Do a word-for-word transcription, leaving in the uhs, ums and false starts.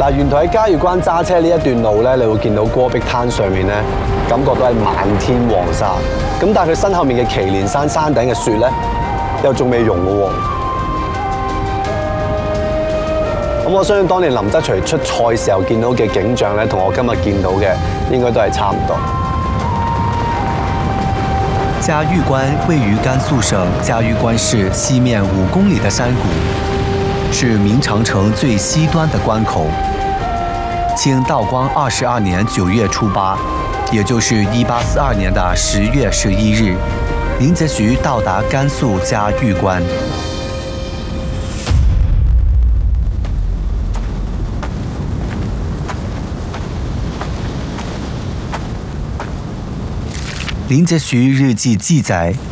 嗱，沿途喺嘉峪關揸車呢一段路咧，你會見到戈壁灘上面咧，感覺都係漫天黃沙。咁但係佢身後面嘅祁連山山頂嘅雪咧，又仲未融嘅喎。咁我相信當年林則徐出塞時候見到嘅景象咧，同我今日見到嘅應該都係差唔多。 嘉峪關位於甘肅省嘉峪關市西面五公里的山谷。 是明长城最西端的关口。清道光二十二年九月初八，也就是一八四二年的十月十一日，林则徐到达甘肃嘉峪关。林则徐日记记载，